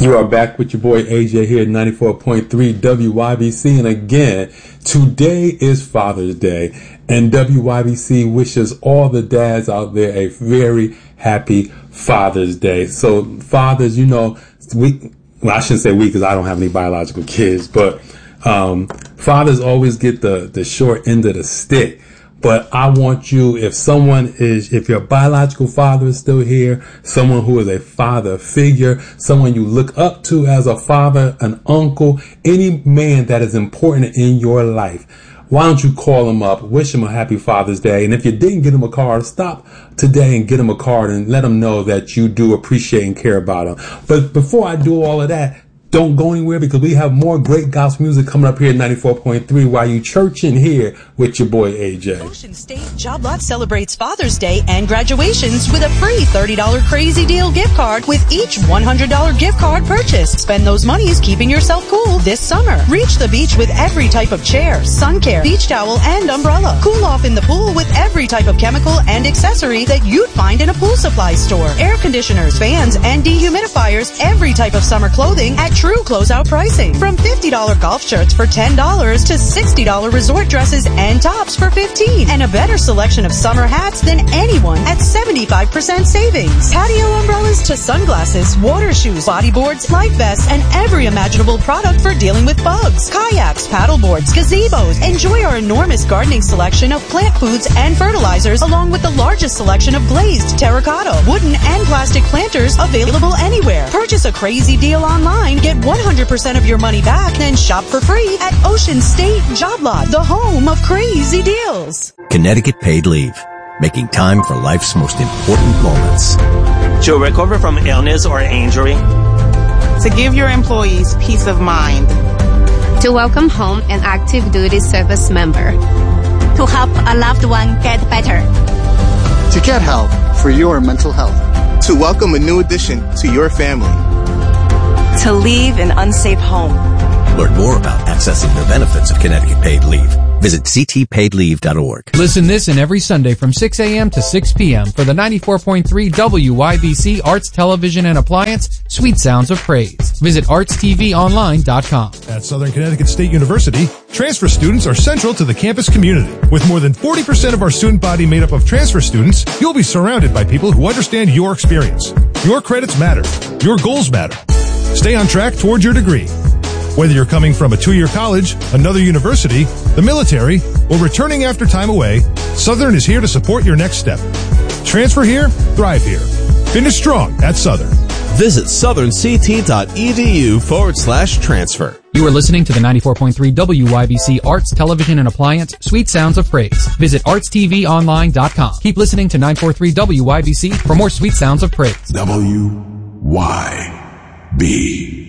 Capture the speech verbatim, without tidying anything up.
You are back with your boy A J here at ninety-four point three W Y B C. And again, today is Father's Day. And W Y B C wishes all the dads out there a very happy Father's Day. So fathers, you know, we, well, I shouldn't say we because I don't have any biological kids, but um, fathers always get the, the short end of the stick. But I want you, if someone is, if your biological father is still here, someone who is a father figure, someone you look up to as a father, an uncle, any man that is important in your life, why don't you call him up, wish him a happy Father's Day. And if you didn't get him a card, stop today and get him a card and let him know that you do appreciate and care about him. But before I do all of that, don't go anywhere because we have more great gospel music coming up here at ninety-four point three while you churching here with your boy A J. Ocean State Job Lot celebrates Father's Day and graduations with a free thirty dollars Crazy Deal gift card with each one hundred dollars gift card purchase. Spend those monies keeping yourself cool this summer. Reach the beach with every type of chair, sun care, beach towel, and umbrella. Cool off in the pool with every type of chemical and accessory that you'd find in a pool supply store. Air conditioners, fans, and dehumidifiers, every type of summer clothing at true closeout pricing. From fifty dollars golf shirts for ten dollars to sixty dollars resort dresses and tops for fifteen dollars. And a better selection of summer hats than anyone at seventy-five percent savings. Patio umbrellas to sunglasses, water shoes, bodyboards, life vests, and every imaginable product for dealing with bugs. Kayaks, paddle boards, gazebos. Enjoy our enormous gardening selection of plant foods and fertilizers along with the largest selection of glazed, terracotta, wooden, and plastic planters available anywhere. Purchase a Crazy Deal online, get one hundred percent of your money back, then shop for free at Ocean State Job Lot, the home of crazy deals. Connecticut Paid Leave, making time for life's most important moments. To recover from illness or injury. To give your employees peace of mind. To welcome home an active duty service member. To help a loved one get better. To get help for your mental health. To welcome a new addition to your family. To leave an unsafe home. Learn more about accessing the benefits of Connecticut Paid Leave. Visit c t paid leave dot org. Listen this and every Sunday from six a.m. to six p.m. for the ninety-four point three W Y B C Arts Television and Appliance, Sweet Sounds of Praise. Visit arts t v online dot com. At Southern Connecticut State University, transfer students are central to the campus community. With more than forty percent of our student body made up of transfer students, you'll be surrounded by people who understand your experience. Your credits matter. Your goals matter. Stay on track towards your degree. Whether you're coming from a two-year college, another university, the military, or returning after time away, Southern is here to support your next step. Transfer here, thrive here. Finish strong at Southern. Visit southernct.edu forward slash transfer. You are listening to the ninety-four point three W Y B C Arts Television and Appliance, Sweet Sounds of Praise. Visit arts t v online dot com. Keep listening to nine forty-three W Y B C for more Sweet Sounds of Praise. W Y B